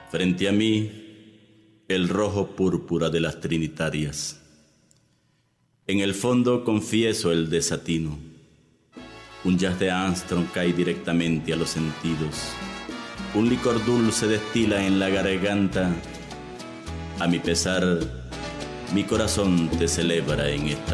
Frente a mí, el rojo púrpura de las trinitarias. En el fondo confieso el desatino. Un jazz de Armstrong cae directamente a los sentidos. Un licor dulce destila en la garganta. A mi pesar, mi corazón te celebra en esta